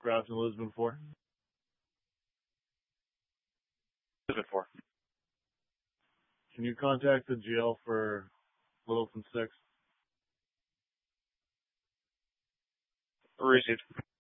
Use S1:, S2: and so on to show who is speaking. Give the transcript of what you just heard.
S1: Grafton Lisbon 4.
S2: Lisbon 4.
S1: Can you contact the jail for Littleton 6?
S2: Received.